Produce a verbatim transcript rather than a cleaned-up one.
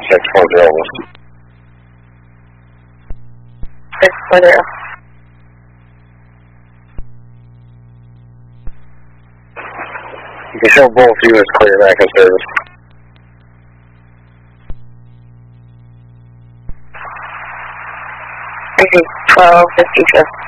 six four zero. six four zero. You can show both you as clear back in service. twelve fifty-two.